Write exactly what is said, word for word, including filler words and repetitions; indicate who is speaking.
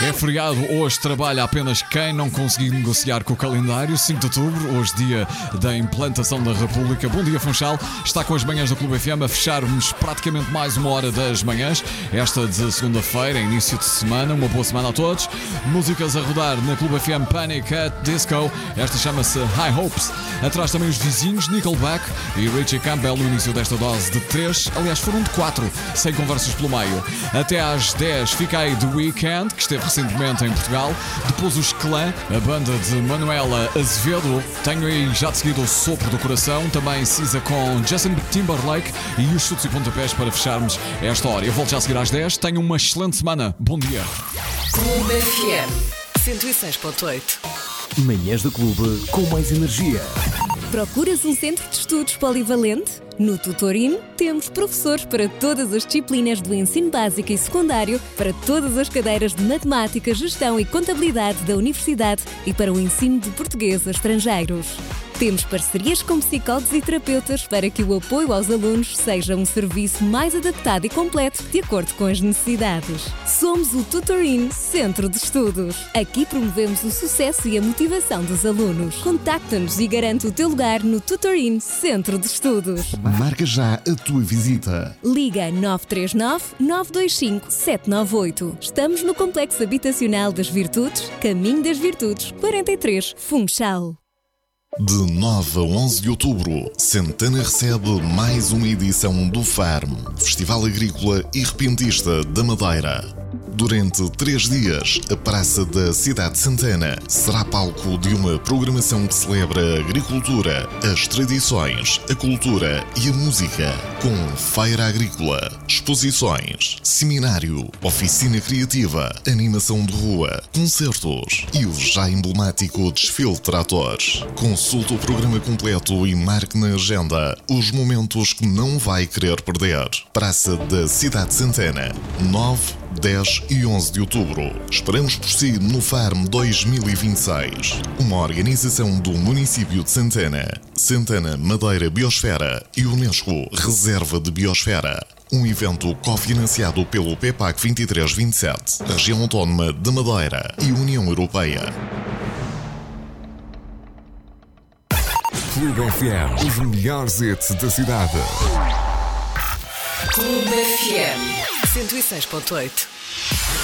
Speaker 1: É feriado, hoje trabalha apenas quem não conseguir negociar com o calendário. cinco de outubro, hoje dia da implantação da República. Bom dia, Funchal. Está com as manhãs da Clube F M a fecharmos praticamente mais uma hora das manhãs. Esta de segunda-feira, início de semana. Uma boa semana a todos. Músicas a rodar na Clube F M, Panic at Disco. Esta chama-se High Hopes. Atrás também os vizinhos, Nickelback e Richie Campbell no início desta dose de três. Aliás, foram de quatro, sem conversas pelo meio. Até às dez fica aí The Weeknd, que esteve recentemente em Portugal. Depois os Clã, a banda de Manuela Azevedo. Tenho aí já de seguida o Sopro do Coração. Também Cisa com Justin Timberlake e os chutes e pontapés para fecharmos esta hora. Eu volto já a seguir às dez. Tenham uma excelente semana. Bom dia.
Speaker 2: Clube F M cento e seis ponto oito.
Speaker 3: Manhãs do Clube com mais energia.
Speaker 4: Procuras um centro de estudos polivalente? No Tutorin temos professores para todas as disciplinas do ensino básico e secundário, para todas as cadeiras de matemática, gestão e contabilidade da universidade e para o ensino de português a estrangeiros. Temos parcerias com psicólogos e terapeutas para que o apoio aos alunos seja um serviço mais adaptado e completo de acordo com as necessidades. Somos o Tutorin Centro de Estudos. Aqui promovemos o sucesso e a motivação dos alunos. Contacta-nos e garante o teu lugar no Tutorin Centro de Estudos.
Speaker 5: Marca já a tua visita.
Speaker 4: Liga nove três nove, nove dois cinco, sete nove oito. Estamos no Complexo Habitacional das Virtudes, Caminho das Virtudes, quarenta e três, Funchal.
Speaker 5: De nove a onze de outubro, Santana recebe mais uma edição do Farm, Festival Agrícola e Repentista da Madeira. Durante três dias, a Praça da Cidade de Santana será palco de uma programação que celebra a agricultura, as tradições, a cultura e a música, com feira agrícola, exposições, seminário, oficina criativa, animação de rua, concertos e o já emblemático desfile de tratores. Consulte o programa completo e marque na agenda os momentos que não vai querer perder. Praça da Cidade de Santana, nove, dez e onze de outubro. Esperamos por si no Farm dois mil e vinte e seis. Uma organização do município de Santana, Santana Madeira Biosfera e Unesco Reserva de Biosfera. Um evento cofinanciado pelo PEPAC vinte e três vinte e sete, Região Autónoma de Madeira e União Europeia.
Speaker 3: Clube F M, os melhores hits da cidade.
Speaker 2: Clube F M cento e seis ponto oito.